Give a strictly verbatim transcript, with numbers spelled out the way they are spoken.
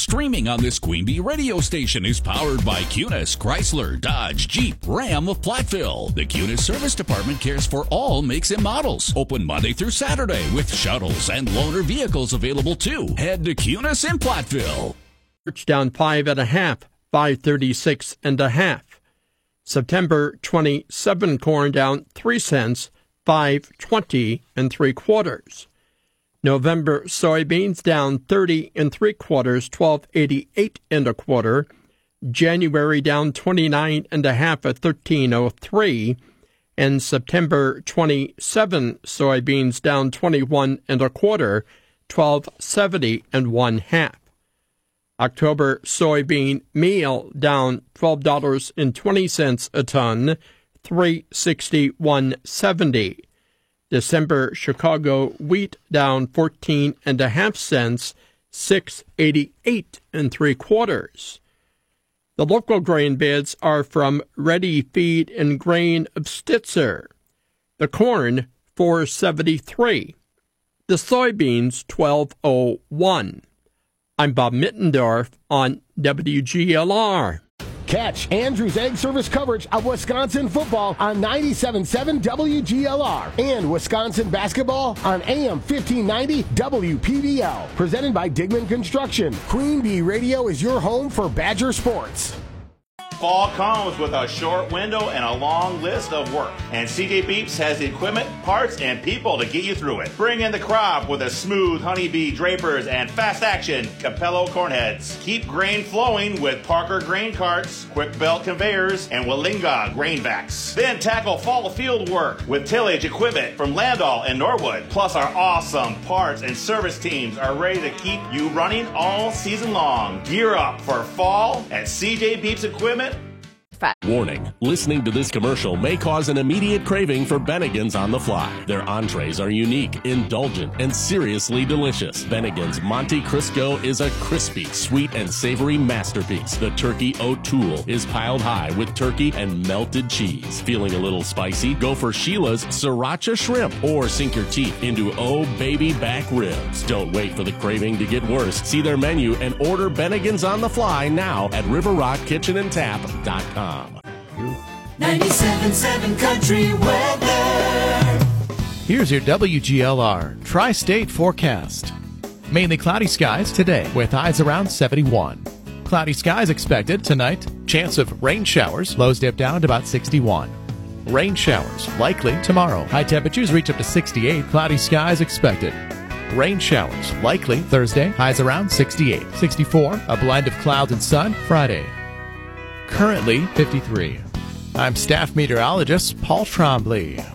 Streaming on this Queen Bee radio station is powered by Cunis, Chrysler, Dodge, Jeep, Ram of Platteville. The Cunis Service Department cares for all makes and models. Open Monday through Saturday with shuttles and loaner vehicles available too. Head to Cunis in Platteville. Down five and a half, five thirty-six and a half. September twenty-seven corn down three cents, five twenty and three quarters. November soybeans down thirty and three quarters, twelve eighty-eight and a quarter. January down twenty-nine and a half at thirteen oh three. And September twenty-seven soybeans down twenty-one and a quarter, twelve seventy and one half. October soybean meal down twelve dollars and twenty cents a ton, three sixty-one seventy. December Chicago wheat down fourteen and a half cents, six eighty-eight and three quarters. The local grain bids are from Ready Feed and Grain of Stitzer. The corn four seventy-three. The soybeans twelve oh one. I'm Bob Mittendorf on W G L R. Catch Andrews Egg Service coverage of Wisconsin football on ninety-seven point seven W G L R and Wisconsin basketball on A M fifteen ninety W P B L. Presented by Digman Construction. Queen Bee Radio is your home for Badger sports. Fall comes with a short window and a long list of work. And C J Beeps has the equipment, parts, and people to get you through it. Bring in the crop with a smooth honeybee drapers and fast-action Capello cornheads. Keep grain flowing with Parker grain carts, quick belt conveyors, and Walinga grain vacs. Then tackle fall field work with tillage equipment from Landau and Norwood. Plus our awesome parts and service teams are ready to keep you running all season long. Gear up for fall at C J Beeps Equipment. Warning, listening to this commercial may cause an immediate craving for Bennigan's on the fly. Their entrees are unique, indulgent, and seriously delicious. Bennigan's Monte Crisco is a crispy, sweet, and savory masterpiece. The Turkey O'Toole is piled high with turkey and melted cheese. Feeling a little spicy? Go for Sheila's Sriracha Shrimp or sink your teeth into Oh Baby Back Ribs. Don't wait for the craving to get worse. See their menu and order Bennigan's on the fly now at river rock kitchen and tap dot com. ninety-seven point seven Country Weather. Here's your W G L R Tri-State forecast. Mainly cloudy skies today with highs around seventy-one. Cloudy skies expected tonight. Chance of rain showers. Lows dip down to about sixty-one. Rain showers likely tomorrow. High temperatures reach up to sixty-eight. Cloudy skies expected. Rain showers likely Thursday. Highs around sixty-eight. sixty-four. A blend of clouds and sun Friday. Currently fifty-three. I'm staff meteorologist Paul Trombley.